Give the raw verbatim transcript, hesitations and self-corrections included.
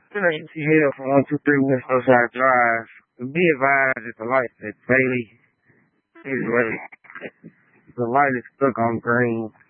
ten eighty Hill from one two three West Ocean Drive. Be advised that the light at Bailey is ready. The light is stuck on green.